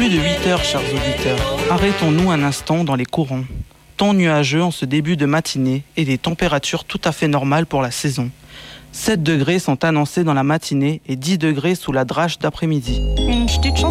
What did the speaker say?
plus de 8 heures, chers auditeurs. Arrêtons-nous un instant dans les courants. Temps nuageux en ce début de matinée et des températures tout à fait normales pour la saison. 7 degrés sont annoncés dans la matinée et 10 degrés sous la drache d'après-midi. Une petite chanson.